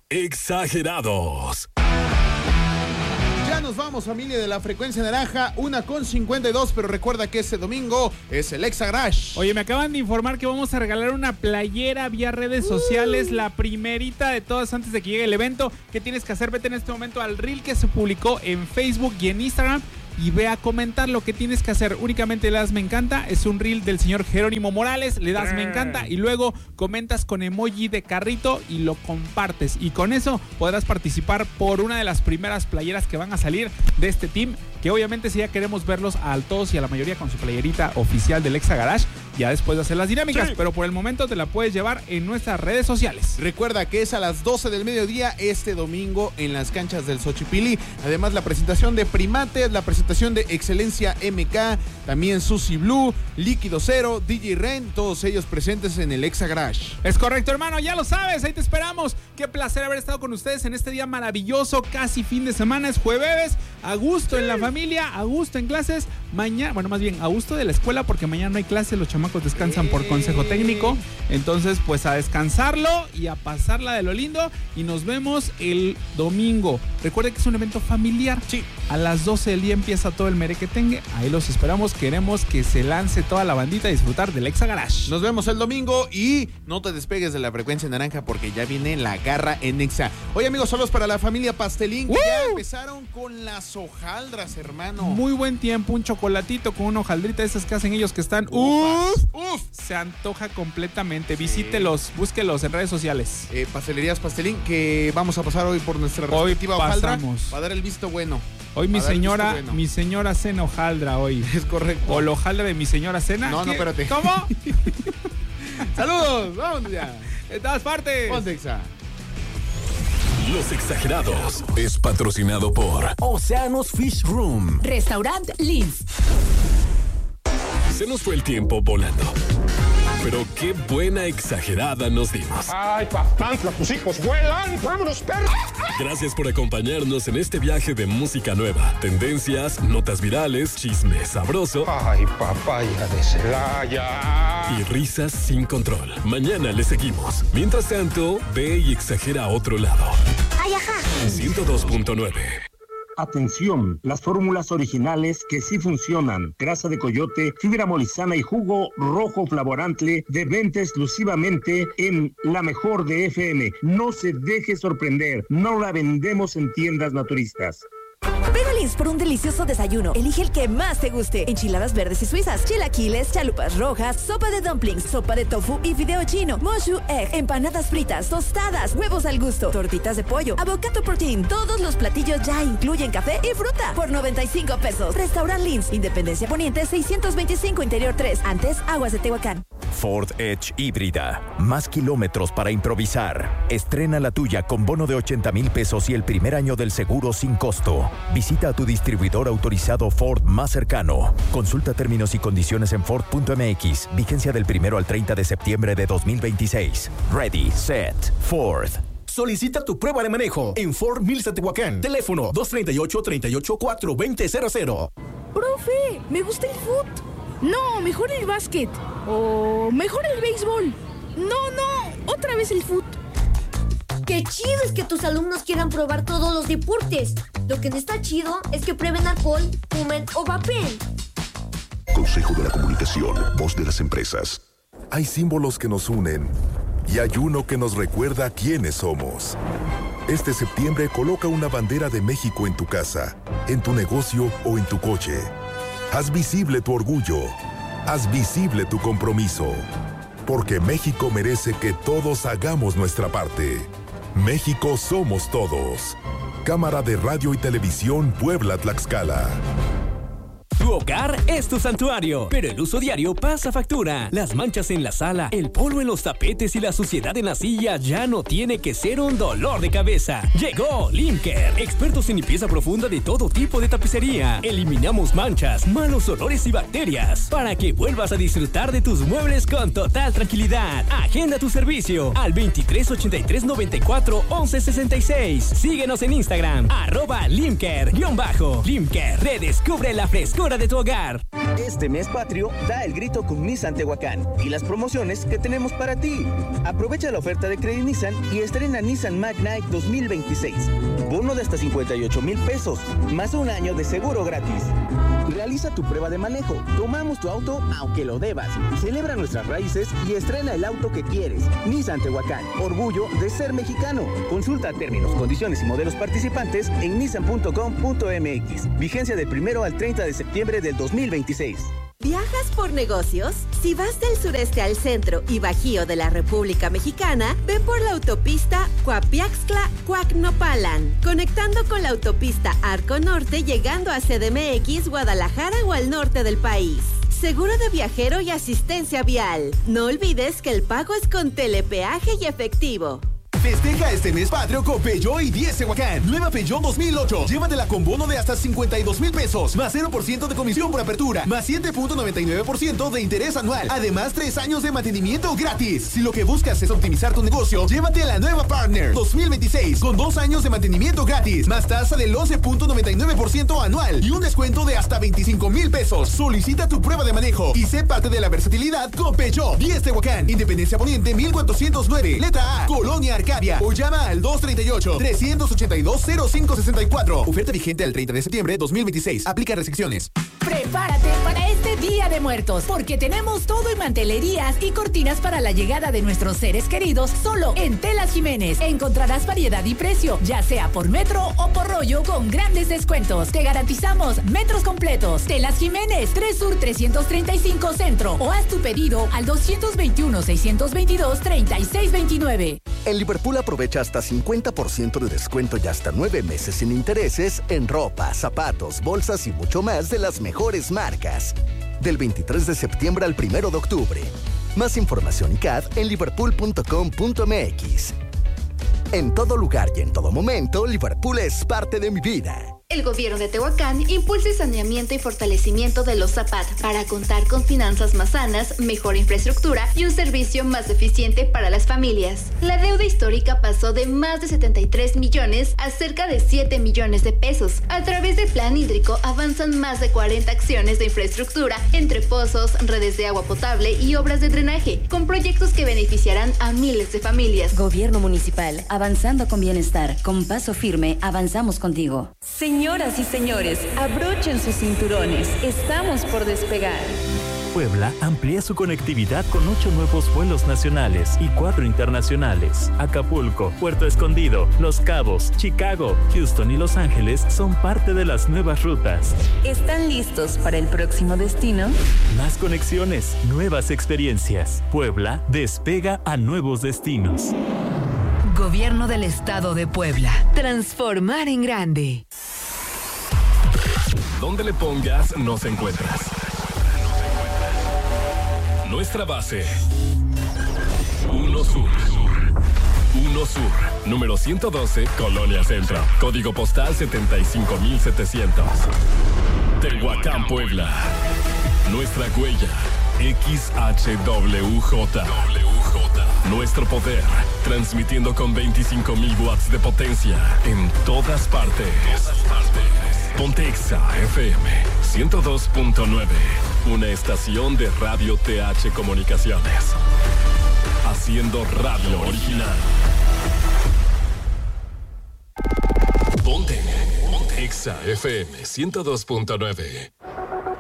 Exagerados. Ya nos vamos, familia de la Frecuencia Naranja, 1:52, pero recuerda que este domingo es el Exa Garage. Oye, me acaban de informar que vamos a regalar una playera vía redes sociales, la primerita de todas antes de que llegue el evento. ¿Qué tienes que hacer? Vete en este momento al reel que se publicó en Facebook y en Instagram y ve a comentar. Lo que tienes que hacer, únicamente le das me encanta, es un reel del señor Jerónimo Morales, le das me encanta y luego comentas con emoji de carrito y lo compartes, y con eso podrás participar por una de las primeras playeras que van a salir de este team, que obviamente si ya queremos verlos a todos y a la mayoría con su playerita oficial del Exa Garage, ya después de hacer las dinámicas, sí. Pero por el momento te la puedes llevar en nuestras redes sociales. Recuerda que es a las 12 del mediodía este domingo en las canchas del Xochipilli. Además, la presentación de Primates, la presentación de Excelencia MK, también Susi Blue, Líquido Cero, DJ Ren, todos ellos presentes en el Exa Garage. Es correcto, hermano, ya lo sabes, ahí te esperamos. Qué placer haber estado con ustedes en este día maravilloso, casi fin de semana, es jueves, a gusto en la familia, a gusto en clases. Mañana, bueno, más bien a gusto de la escuela, porque mañana no hay clases, los chamacos descansan por consejo técnico. Entonces, pues a descansarlo y a pasarla de lo lindo. Y nos vemos el domingo. Recuerden que es un evento familiar. Sí. A las 12 del día empieza todo el merequetengue. Ahí los esperamos. Queremos que se lance toda la bandita a disfrutar del Exa Garage. Nos vemos el domingo y no te despegues de la Frecuencia Naranja porque ya viene la garra en Exa. Oye, amigos, saludos para la familia Pastelín, que ya empezaron con las hojaldras, hermano. Muy buen tiempo, un chocolatito con una hojaldrita de esas que hacen ellos que están ¡Uf! Se antoja completamente. Visítelos, búsquelos en redes sociales. Pastelerías Pastelín, que vamos a pasar hoy por nuestra respectiva hojaldra para dar el visto bueno. Hoy mi señora cena hojaldra hoy. Es correcto. ¿O la hojaldra de mi señora cena? No, espérate. ¿Cómo? Saludos, vamos ya. En todas partes. Ponte Exa. Los Exagerados es patrocinado por Océanos Fish Room, Restaurant Linz. Se nos fue el tiempo volando, pero qué buena exagerada nos dimos. ¡Ay, papantla, tus hijos vuelan! ¡Vámonos, perros! Gracias por acompañarnos en este viaje de música nueva, tendencias, notas virales, chisme sabroso. ¡Ay, papaya de Celaya! Y risas sin control. Mañana le seguimos. Mientras tanto, ve y exagera a otro lado. ¡Ay, ajá! 102.9. Atención, las fórmulas originales que sí funcionan. Grasa de coyote, fibra molisana y jugo rojo flavorante de venta exclusivamente en La Mejor de FM. No se deje sorprender, no la vendemos en tiendas naturistas. Ven a Linz por un delicioso desayuno. Elige el que más te guste. Enchiladas verdes y suizas, chilaquiles, chalupas rojas, sopa de dumplings, sopa de tofu y fideo chino, moshu egg, empanadas fritas, tostadas, huevos al gusto, tortitas de pollo, avocado protein. Todos los platillos ya incluyen café y fruta por 95 pesos. Restaurant Linz, Independencia Poniente 625 Interior 3, antes Aguas de Tehuacán. Ford Edge híbrida. Más kilómetros para improvisar. Estrena la tuya con bono de 80,000 pesos y el primer año del seguro sin costo. Visita a tu distribuidor autorizado Ford más cercano. Consulta términos y condiciones en Ford.mx. Vigencia del 1 al 30 de septiembre de 2026. Ready, set, Ford. Solicita tu prueba de manejo en Ford Mills Tehuacán. Teléfono 238-38-42000. Profe, me gusta el fútbol. No, mejor el básquet. O mejor el béisbol. No, otra vez el fútbol. Qué chido es que tus alumnos quieran probar todos los deportes. Lo que no está chido es que prueben alcohol, fumen o vapeen. Consejo de la Comunicación, voz de las empresas. Hay símbolos que nos unen y hay uno que nos recuerda quiénes somos. Este septiembre coloca una bandera de México en tu casa, en tu negocio o en tu coche. Haz visible tu orgullo. Haz visible tu compromiso. Porque México merece que todos hagamos nuestra parte. México somos todos. Cámara de Radio y Televisión Puebla-Tlaxcala. Tu hogar es tu santuario, pero el uso diario pasa factura. Las manchas en la sala, el polvo en los tapetes y la suciedad en la silla ya no tiene que ser un dolor de cabeza. Llegó Limcare, expertos en limpieza profunda de todo tipo de tapicería. Eliminamos manchas, malos olores y bacterias para que vuelvas a disfrutar de tus muebles con total tranquilidad. Agenda tu servicio al 2383-94-1166. Síguenos en Instagram, @Limcare_. Limcare, redescubre la frescura mejora de tu hogar. Este mes patrio, da el grito con Nissan Tehuacán y las promociones que tenemos para ti. Aprovecha la oferta de Credit Nissan y estrena Nissan Magnite 2026. Bono de hasta 58,000 pesos, más un año de seguro gratis. Realiza tu prueba de manejo, tomamos tu auto aunque lo debas. Celebra nuestras raíces y estrena el auto que quieres. Nissan Tehuacán, orgullo de ser mexicano. Consulta términos, condiciones y modelos participantes en nissan.com.mx. Vigencia del 1 al 30 de septiembre del 2026. ¿Viajas por negocios? Si vas del sureste al centro y bajío de la República Mexicana, ve por la autopista Coapiaxtla-Coacnopalan, conectando con la autopista Arco Norte llegando a CDMX, Guadalajara o al norte del país. Seguro de viajero y asistencia vial. No olvides que el pago es con telepeaje y efectivo. Festeja este mes patrio con Peugeot y 10 Tehuacán. Nueva Peugeot 2008. Llévatela con bono de hasta 52,000 pesos. Más 0% de comisión por apertura. Más 7.99% de interés anual. Además, 3 años de mantenimiento gratis. Si lo que buscas es optimizar tu negocio, llévate a la nueva Partner 2026 con 2 años de mantenimiento gratis. Más tasa del 11.99% anual y un descuento de hasta 25,000 pesos. Solicita tu prueba de manejo y sé parte de la versatilidad con Peugeot 10 Tehuacán. Independencia Poniente 1409. Letra A. Colonia Arcadia. O llama al 238-382-0564. Oferta vigente al 30 de septiembre de 2026. Aplica restricciones. Prepárate para este Día de Muertos, porque tenemos todo en mantelerías y cortinas para la llegada de nuestros seres queridos solo en Telas Jiménez. Encontrarás variedad y precio, ya sea por metro o por rollo, con grandes descuentos. Te garantizamos metros completos. Telas Jiménez, 3 Sur 335 Centro, o haz tu pedido al 221-622-3629. En Liverpool aprovecha hasta 50% de descuento y hasta 9 meses sin intereses en ropa, zapatos, bolsas y mucho más de las mejores marcas. Del 23 de septiembre al 1 de octubre. Más información y CAD en liverpool.com.mx. En todo lugar y en todo momento, Liverpool es parte de mi vida. El gobierno de Tehuacán impulsa el saneamiento y fortalecimiento de los Zapat para contar con finanzas más sanas, mejor infraestructura y un servicio más eficiente para las familias. La deuda histórica pasó de más de 73 millones a cerca de 7 millones de pesos. A través del plan hídrico avanzan más de 40 acciones de infraestructura entre pozos, redes de agua potable y obras de drenaje, con proyectos que beneficiarán a miles de familias. Gobierno municipal, avanzando con bienestar, con paso firme, avanzamos contigo. Señoras y señores, abrochen sus cinturones. Estamos por despegar. Puebla amplía su conectividad con 8 nuevos vuelos nacionales y 4 internacionales. Acapulco, Puerto Escondido, Los Cabos, Chicago, Houston y Los Ángeles son parte de las nuevas rutas. ¿Están listos para el próximo destino? Más conexiones, nuevas experiencias. Puebla despega a nuevos destinos. Gobierno del Estado de Puebla. Transformar en grande. Donde le pongas, nos encuentras. Nuestra base. 1 Sur. 1 Sur. Número 112, Colonia Centro. Código postal 75700. Tehuacán, Puebla. Nuestra huella. XHWJ. Nuestro poder, transmitiendo con 25,000 watts de potencia en todas partes. Pontexa FM 102.9, una estación de Radio TH Comunicaciones. Haciendo radio original. Pontexa FM 102.9.